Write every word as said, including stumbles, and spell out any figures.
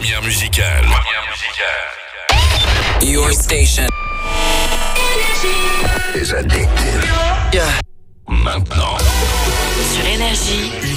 Première musicale. Première musicale. Your station is addictive. Yeah. Maintenant. Sur Énergie.